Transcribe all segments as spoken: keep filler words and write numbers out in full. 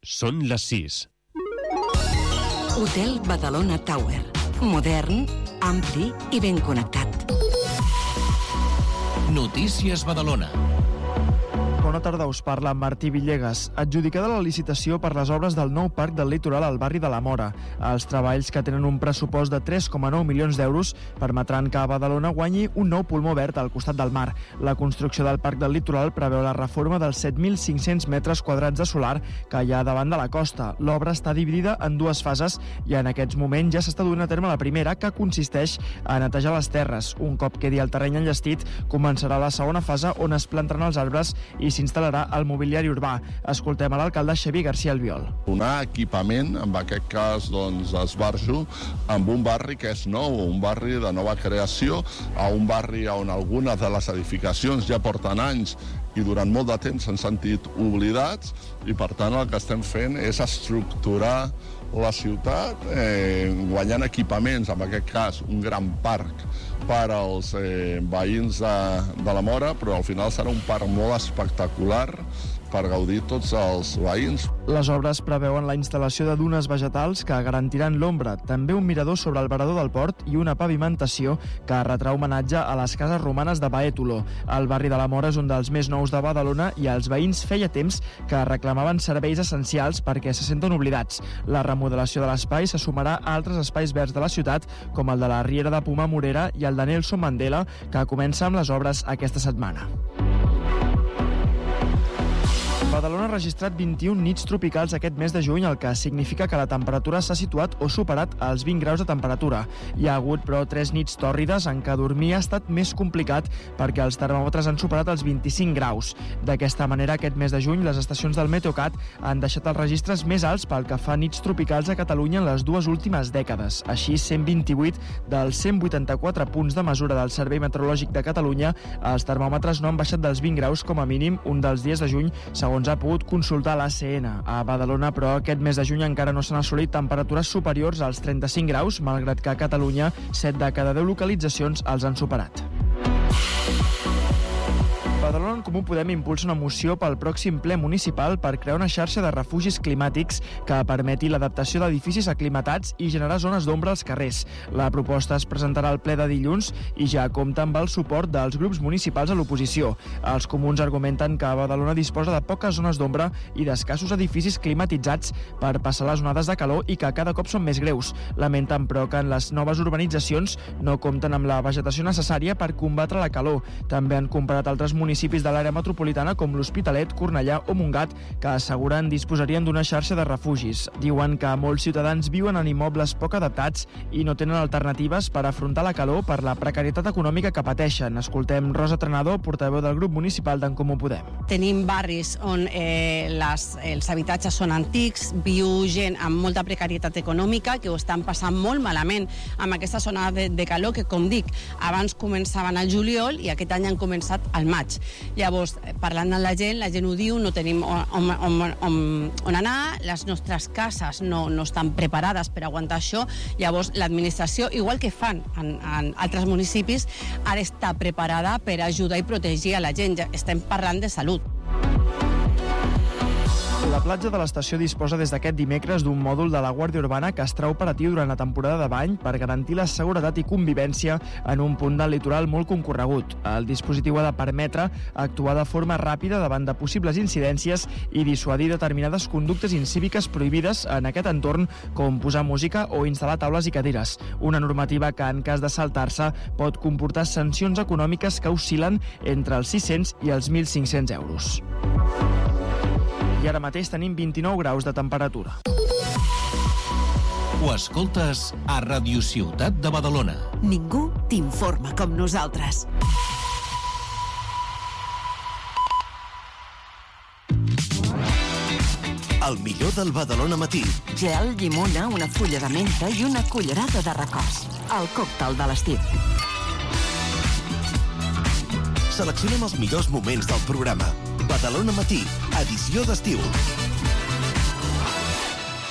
Són les sis. Hotel Badalona Tower. Modern, ampli i ben connectat. Notícies Badalona. Bona tarda, us parla Martí Villegas. Adjudicada la licitació per les obres del nou parc del litoral al barri de la Mora. Els treballs, que tenen un pressupost de tres coma nou milions d'euros, permetran que a Badalona guanyi un nou pulmó verd al costat del mar. La construcció del parc del litoral preveu la reforma dels set mil cinc-cents metres quadrats de solar que hi ha davant de la costa. L'obra està dividida en dues fases i en aquests moments ja s'està duent a terme la primera, que consisteix a netejar les terres. Un cop quedi el terreny enllestit, començarà la segona fase, on es plantaran els arbres i s'instal·larà el mobiliari urbà. Escoltem a l'alcalde Xavier García Albiol. Donar equipament, en aquest cas doncs, esbarjo, amb un barri que és nou, un barri de nova creació, a un barri on algunes de les edificacions ja porten anys i durant molt de temps s'han sentit oblidats, i per tant el que estem fent és estructurar la ciutat, eh, guanyant equipaments, en aquest cas un gran parc per als eh, veïns de, de la Mora, però al final serà un parc molt espectacular per gaudir tots els veïns. Les obres preveuen la instal·lació de dunes vegetals que garantiran l'ombra, també un mirador sobre el varador del port i una pavimentació que retrà homenatge a les cases romanes de Baètolo. El barri de la Mora és un dels més nous de Badalona i els veïns feia temps que reclamaven serveis essencials perquè se senten oblidats. La remodelació de l'espai se sumarà a altres espais verds de la ciutat, com el de la Riera de Puma Morera i el de Nelson Mandela, que comença amb les obres aquesta setmana. Badalona ha registrat vint-i-un nits tropicals aquest mes de juny, el que significa que la temperatura s'ha situat o superat els vint graus de temperatura. Hi ha hagut, però, tres nits tòrrides en què dormir ha estat més complicat perquè els termòmetres han superat els vint-i-cinc graus. D'aquesta manera, aquest mes de juny, les estacions del Meteocat han deixat els registres més alts pel que fa a nits tropicals a Catalunya en les dues últimes dècades. Així, cent vint-i-vuit dels cent vuitanta-quatre punts de mesura del Servei Meteorològic de Catalunya, els termòmetres no han baixat dels vint graus com a mínim un dels dies de juny, segons ha pogut consultar l'A C N. A Badalona, però, aquest mes de juny encara no s'han assolit temperatures superiors als trenta-cinc graus, malgrat que a Catalunya set de cada deu localitzacions els han superat. Badalona en Comú Podem impulsa una moció pel pròxim ple municipal per crear una xarxa de refugis climàtics que permeti l'adaptació d'edificis aclimatats i generar zones d'ombra als carrers. La proposta es presentarà al ple de dilluns i ja compta amb el suport dels grups municipals a l'oposició. Els comuns argumenten que Badalona disposa de poques zones d'ombra i d'escassos edificis climatitzats per passar les onades de calor i que cada cop són més greus. Lamenten, però, que en les noves urbanitzacions no compten amb la vegetació necessària per combatre la calor. També han comparat altres municipis municipis de l'àrea metropolitana com l'Hospitalet, Cornellà o Montgat, que asseguren disposarien d'una xarxa de refugis. Diuen que molts ciutadans viuen en immobles poc adaptats i no tenen alternatives per afrontar la calor per la precarietat econòmica que pateixen. Escoltem Rosa Trenador, portaveu del grup municipal d'en Comú Podem. Tenim barris on eh, les, els habitatges són antics, viu gent amb molta precarietat econòmica que ho estan passant molt malament amb aquesta zona de, de calor que, com dic, abans començaven al juliol i aquest any han començat al maig. Llavors, parlant amb la gent, la gent ho diu, no tenim on, on, on, on anar, les nostres cases no, no estan preparades per aguantar això. Llavors, l'administració, igual que fan en, en altres municipis, ara està preparada per ajudar i protegir a la gent. Ja estem parlant de salut. La platja de l'estació disposa des d'aquest dimecres d'un mòdul de la Guàrdia Urbana que estarà operatiu durant la temporada de bany per garantir la seguretat i convivència en un punt del litoral molt concorregut. El dispositiu ha de permetre actuar de forma ràpida davant de possibles incidències i dissuadir determinades conductes incíviques prohibides en aquest entorn, com posar música o instal·lar taules i cadires. Una normativa que, en cas de saltar-se, pot comportar sancions econòmiques que oscil·len entre els sis-cents i els mil cinc-cents euros. I ara mateix tenim vint-i-nou graus de temperatura. Ho escoltes a Ràdio Ciutat de Badalona. Ningú t'informa com nosaltres. El millor del Badalona Matí. Gel, llimona, una fulla de menta i una cullerada de recòs. El còctel de l'estiu. Seleccionem els millors moments del programa. Badalona Matí, edició d'estiu.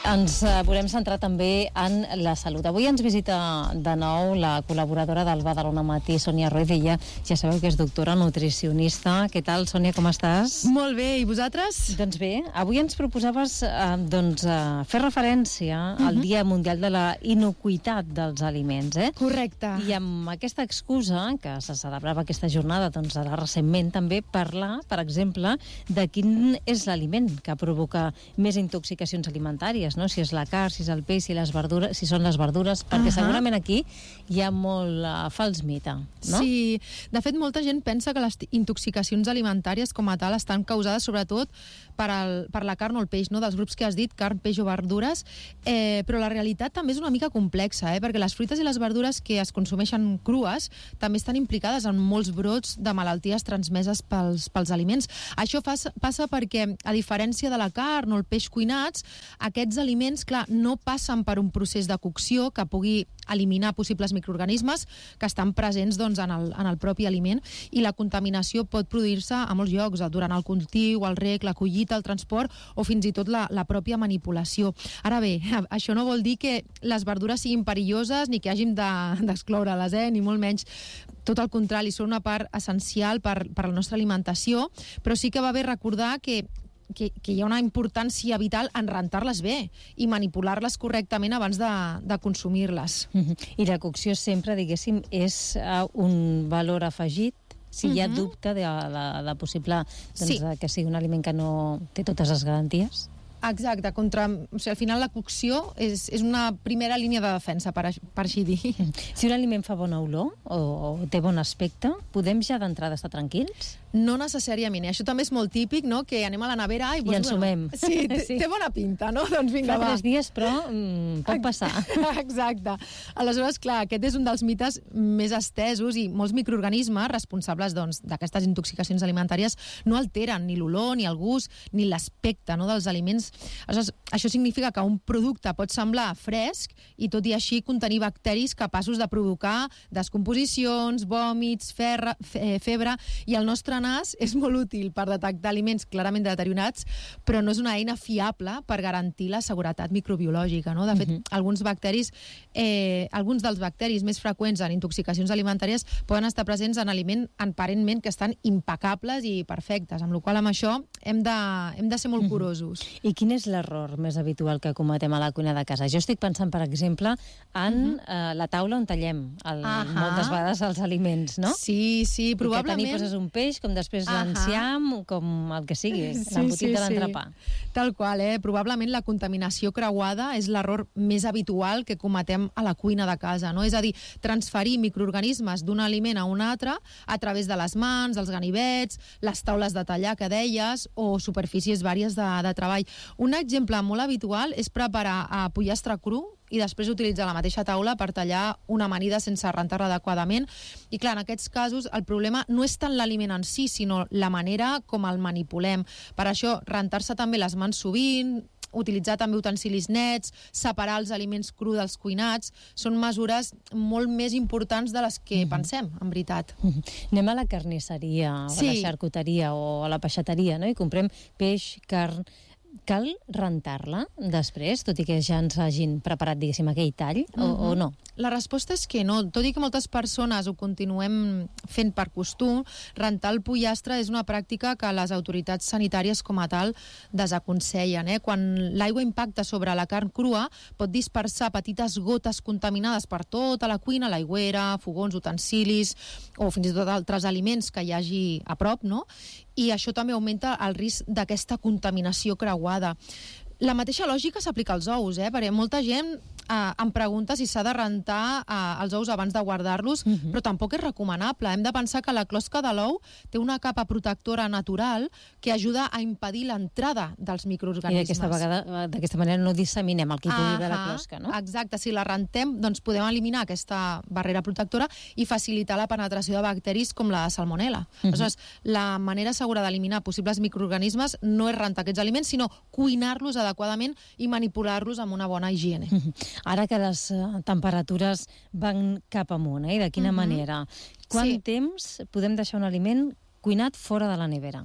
Ens volem centrar també en la salut. Avui ens visita de nou la col·laboradora del Badalona Matí, Sònia Ruiz. Ella ja sabeu que és doctora nutricionista. Què tal, Sònia, com estàs? Molt bé, i vosaltres? Doncs bé, avui ens proposaves eh, doncs, eh, fer referència uh-huh. al Dia Mundial de la Inocuïtat dels Aliments. Eh? Correcte. I amb aquesta excusa, que se celebrava aquesta jornada doncs, ara recentment, també parlar, per exemple, de quin és l'aliment que provoca més intoxicacions alimentàries, no? Si és la carn, si és el peix, si, les verdures, si són les verdures, perquè uh-huh. segurament aquí hi ha molt uh, fals mite, no? Sí, de fet, molta gent pensa que les intoxicacions alimentàries com a tal estan causades sobretot per, el, per la carn o el peix, no? Dels grups que has dit, carn, peix o verdures, eh, però la realitat també és una mica complexa, eh? Perquè les fruites i les verdures que es consumeixen crues també estan implicades en molts brots de malalties transmeses pels, pels aliments. Això fa, passa perquè, a diferència de la carn o el peix cuinats, aquests aliments, clar, no passen per un procés de cocció que pugui eliminar possibles microorganismes que estan presents doncs, en, el, en el propi aliment, i la contaminació pot produir-se a molts llocs, durant el cultiu, el rec, la collita, el transport o fins i tot la, la pròpia manipulació. Ara bé, això no vol dir que les verdures siguin perilloses ni que hàgim d'excloure-les, de, eh? Ni molt menys. Tot el contrari, són una part essencial per, per la nostra alimentació, però sí que va bé recordar que Que, que hi ha una importància vital en rentar-les bé i manipular-les correctament abans de, de consumir-les. Uh-huh. I la cocció sempre, diguéssim, és uh, un valor afegit si uh-huh. hi ha dubte de, de, de possible doncs, sí. que sigui un aliment que no té totes les garanties? Exacte, contra, o sigui, al final la cocció és, és una primera línia de defensa, per, per així dir. Si un aliment fa bona olor o, o té bon aspecte, podem ja d'entrada estar tranquils? No necessàriament. Això també és molt típic, no?, que anem a la nevera i... I ens sumem. Bueno, sí, sí, té bona pinta, no? Doncs vinga, fa va. tres dies, però mm, pot passar. Exacte. Aleshores, clar, aquest és un dels mites més estesos i molts microorganismes responsables doncs, d'aquestes intoxicacions alimentàries no alteren ni l'olor, ni el gust, ni l'aspecte, no?, dels aliments. Aleshores, això significa que un producte pot semblar fresc i tot i així contenir bacteris capaços de provocar descomposicions, vòmits, ferra, fe, febre, i el nostre nas és molt útil per detectar aliments clarament deteriorats, però no és una eina fiable per garantir la seguretat microbiològica, no? De fet, uh-huh. alguns bacteris, eh, alguns dels bacteris més freqüents en intoxicacions alimentàries poden estar presents en aliments aparentment que estan impecables i perfectes, amb la qual cosa amb això hem de, hem de ser molt uh-huh. curosos. I quin és l'error més habitual que cometem a la cuina de casa? Jo estic pensant, per exemple, en uh-huh. eh, la taula on tallem el, uh-huh. moltes vegades els aliments, no? Sí, sí, probablement... I que tenir poses un peix, com després uh-huh. l'enciam, com el que sigui, sí, l'embotit sí, de l'entrepà. Sí. Tal qual, eh? Probablement la contaminació creuada és l'error més habitual que cometem a la cuina de casa, no? És a dir, transferir microorganismes d'un aliment a un altre a través de les mans, dels ganivets, les taules de tallar que deies, o superfícies vàries de, de treball. Un exemple molt habitual és preparar a pollastre cru i després utilitzar la mateixa taula per tallar una amanida sense rentar-la adequadament. I clar, en aquests casos el problema no és tant l'aliment en si, sinó la manera com el manipulem. Per això, rentar-se també les mans sovint, utilitzar també utensilis nets, separar els aliments crus dels cuinats, són mesures molt més importants de les que mm-hmm. pensem, en veritat. Mm-hmm. Anem a la carnisseria, o sí. a la xarcuteria, o a la peixateria, no? I comprem peix, carn... Cal rentar-la després, tot i que ja ens hagin preparat, diguéssim, aquell tall, o, uh-huh. o no? La resposta és que no. Tot i que moltes persones ho continuem fent per costum, rentar el pollastre és una pràctica que les autoritats sanitàries com a tal desaconsellen. Eh? Quan l'aigua impacta sobre la carn crua, pot dispersar petites gotes contaminades per tota la cuina, l'aigüera, fogons, utensilis, o fins i tot altres aliments que hi hagi a prop, no? I això també augmenta el risc d'aquesta contaminació creuada. La mateixa lògica s'aplica als ous, eh? Perquè molta gent eh, em pregunta si s'ha de rentar eh, els ous abans de guardar-los, uh-huh. però tampoc és recomanable. Hem de pensar que la closca de l'ou té una capa protectora natural que ajuda a impedir l'entrada dels microorganismes. I d'aquesta vegada, d'aquesta manera no disseminem el que hi pugui haver a la closca, no? Exacte, si la rentem, doncs podem eliminar aquesta barrera protectora i facilitar la penetració de bacteris com la salmonel·la. Uh-huh. Aleshores, la manera segura d'eliminar possibles microorganismes no és rentar aquests aliments, sinó cuinar-los adequadament i manipular-los amb una bona higiene. Uh-huh. Ara que les uh, temperatures van cap amunt, eh? I de quina uh-huh. manera? Quant sí. temps podem deixar un aliment cuinat fora de la nevera?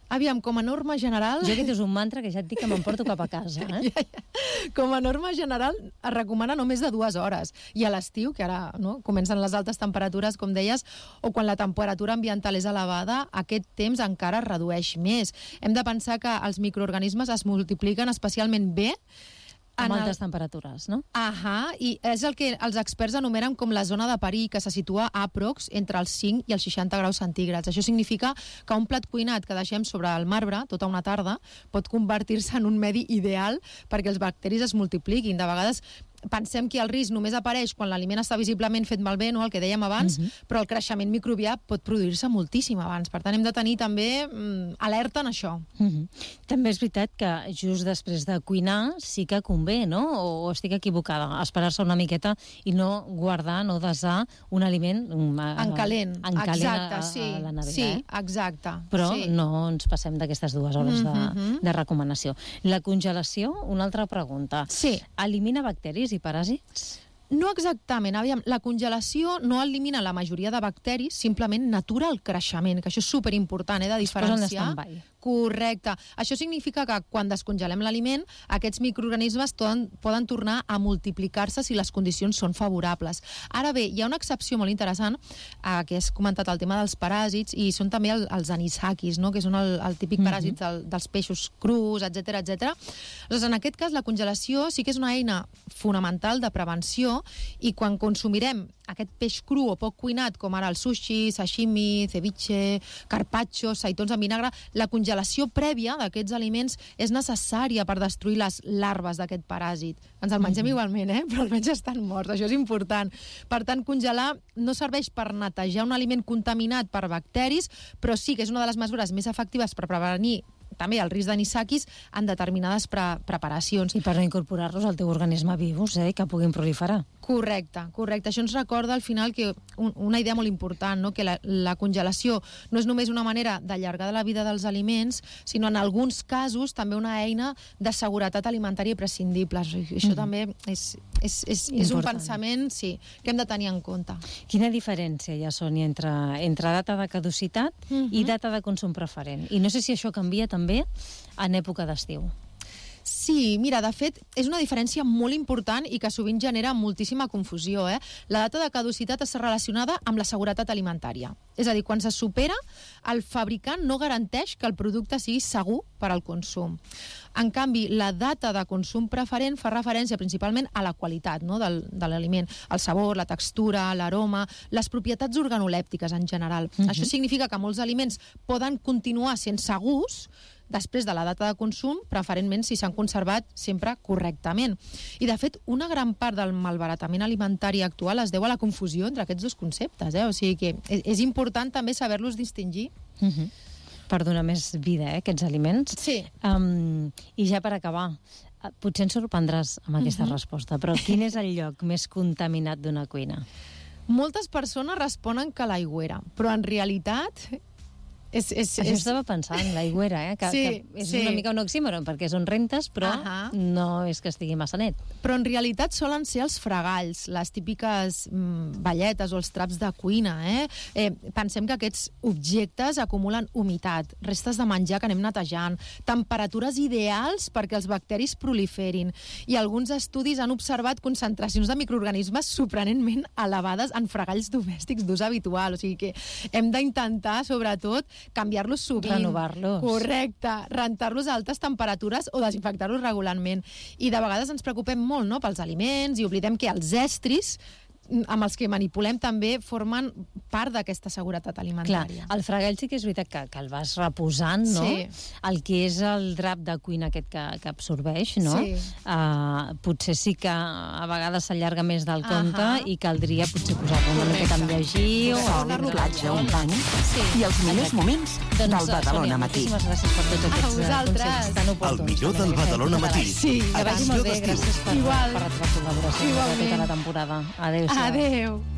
Aviam, com a norma general... Jo aquest és un mantra que ja et dic que m'emporto cap a casa. Eh? Ja, ja. Com a norma general es recomana no més de dues hores. I a l'estiu, que ara no, comencen les altes temperatures, com deies, o quan la temperatura ambiental és elevada, aquest temps encara es redueix més. Hem de pensar que els microorganismes es multipliquen especialment bé amb en altes el... temperatures, no? Ahà, i és el que els experts anomenen com la zona de perill, que se situa aprox entre els cinc i els seixanta graus centígrads. Això significa que un plat cuinat que deixem sobre el marbre tota una tarda pot convertir-se en un medi ideal perquè els bacteris es multipliquin. De vegades pensem que el risc només apareix quan l'aliment està visiblement fet malbé, no? El que dèiem abans, uh-huh. però el creixement microbià pot produir-se moltíssim abans. Per tant, hem de tenir també mm, alerta en això. Uh-huh. També és veritat que just després de cuinar sí que convé, no? O, o estic equivocada, esperar-se una miqueta i no guardar, no desar un aliment a, en calent. En calent exacte, a, a, sí. a la nevera. Sí, eh? exacte. Però sí. no ens passem d'aquestes dues hores de, uh-huh. de recomanació. La congelació, una altra pregunta. Sí. Elimina bacteris i paràsits? No exactament. Aviam, la congelació no elimina la majoria de bacteris, simplement natura el creixement, que això és superimportant, eh, de diferenciar. Es posen en stand-by. Correcte. Això significa que quan descongelem l'aliment, aquests microorganismes poden, poden tornar a multiplicar-se si les condicions són favorables. Ara bé, hi ha una excepció molt interessant, eh, que has comentat el tema dels paràsits, i són també el, els anisakis, no? Que són el, el típic paràsit del, dels peixos crus, etcètera, etcètera. Doncs en aquest cas, la congelació sí que és una eina fonamental de prevenció, i quan consumirem aquest peix cru o poc cuinat, com ara el sushi, sashimi, ceviche, carpaccio, seitons en vinagre, la congelació prèvia d'aquests aliments és necessària per destruir les larves d'aquest paràsit. Ens el mengem mm-hmm. igualment, eh? Però almenys estan morts, això és important. Per tant, congelar no serveix per netejar un aliment contaminat per bacteris, però sí que és una de les mesures més efectives per prevenir també el risc d'anisakis en determinades pre preparacions. I per no incorporar-los al teu organisme vius, eh, que puguin proliferar. Correcte, correcte. Això ens recorda al final que un, una idea molt important, no? Que la, la congelació no és només una manera d'allargar la vida dels aliments, sinó en alguns casos també una eina de seguretat alimentària imprescindible. Això mm. també és, és, és, és un pensament sí, que hem de tenir en compte. Quina diferència hi ha, Sònia, entre, entre data de caducitat mm-hmm. i data de consum preferent? I no sé si això canvia també en època d'estiu. Sí, mira, de fet, és una diferència molt important i que sovint genera moltíssima confusió. Eh? La data de caducitat està relacionada amb la seguretat alimentària. És a dir, quan se supera, el fabricant no garanteix que el producte sigui segur per al consum. En canvi, la data de consum preferent fa referència principalment a la qualitat, no? del, de l'aliment, el sabor, la textura, l'aroma, les propietats organolèptiques en general. Uh-huh. Això significa que molts aliments poden continuar sent segurs després de la data de consum, preferentment si s'han conservat sempre correctament. I, de fet, una gran part del malbaratament alimentari actual es deu a la confusió entre aquests dos conceptes. Eh? O sigui que és, és important també saber-los distingir. Uh-huh. Per donar més vida, eh, aquests aliments. Sí. Um, I ja per acabar, potser ens sorprendràs amb aquesta uh-huh. resposta, però quin és el lloc més contaminat d'una cuina? Moltes persones responen que l'aigüera, però en realitat... És, és, Això és... estava pensant, l'aigüera, eh? que, sí, que és sí. una mica un oxímoron, perquè són rentes, però uh-huh. no és que estigui massa net. Però en realitat solen ser els fregalls, les típiques mm, balletes o els traps de cuina. Eh? Eh, pensem que aquests objectes acumulen humitat, restes de menjar que anem netejant, temperatures ideals perquè els bacteris proliferin. I alguns estudis han observat concentracions de microorganismes sorprenentment elevades en fregalls domèstics d'ús habitual. O sigui que hem d'intentar, sobretot, canviar-los sovint. Renovar-los. Correcte. Rentar-los a altes temperatures o desinfectar-los regularment. I de vegades ens preocupem molt, no?, pels aliments i oblidem que els estris amb els que manipulem també formen part d'aquesta seguretat alimentària. Clar, el fregall sí que és veritat que, que el vas reposant, no? Sí. El que és el drap de cuina aquest que, que absorbeix, no? Sí. Uh, potser sí que a vegades s'allarga més del compte uh-huh. i caldria potser posar-lo una miqueta amb llegir o... Sol, platja, un pany sí. i els millors Exacte. moments doncs, del Badalona Sònia, Matí. Moltíssimes gràcies per tots aquests consells tan oportuns. El millor del Badalona Matí. Sí, que vagi molt bé, gràcies per, Igual. per la teva col·laboració durant tota la temporada. Adéu-siau. Adéu.